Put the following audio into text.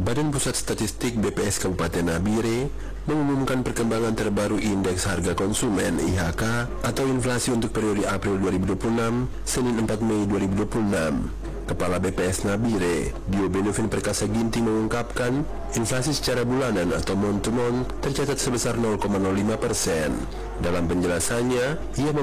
Badan Pusat Statistik BPS Kabupaten Nabire mengumumkan perkembangan terbaru Indeks Harga Konsumen (IHK) atau inflasi untuk periode April 2026, Senin 4 Mei 2026. Kepala BPS Nabire, Dio Benufin Perkasa Ginting mengungkapkan, inflasi secara bulanan atau month to month tercatat sebesar 0,05%. Dalam penjelasannya, ia